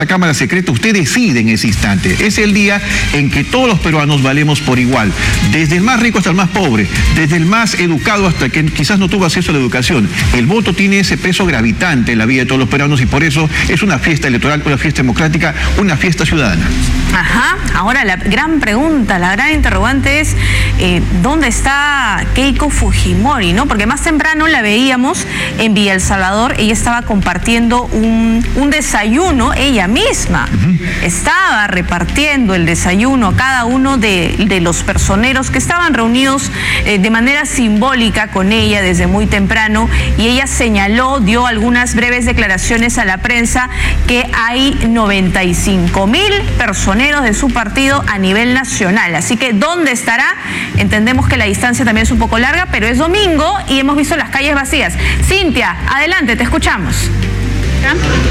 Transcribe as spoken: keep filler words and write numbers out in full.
La Cámara Secreta, usted decide en ese instante. Es el día en que todos los peruanos valemos por igual, desde el más rico hasta el más pobre, desde el más educado hasta que quizás no tuvo acceso a la educación. El voto tiene ese peso gravitante en la vida de todos los peruanos y por eso es una fiesta electoral, una fiesta democrática, una fiesta ciudadana. Ajá, ahora la gran pregunta, la gran interrogante es eh, ¿dónde está Keiko Fujimori? ¿No? Porque más temprano la veíamos en Villa El Salvador, ella estaba compartiendo un, un desayuno, ella misma uh-huh. estaba repartiendo el desayuno a cada uno de, de los personeros que estaban reunidos eh, de manera simbólica con ella desde muy temprano, y ella señaló, dio algunas breves declaraciones a la prensa que hay noventa y cinco mil personeros de su partido a nivel nacional. Así que, ¿dónde estará? Entendemos que la distancia también es un poco larga, pero es domingo y hemos visto las calles vacías. Cintia, adelante, te escuchamos.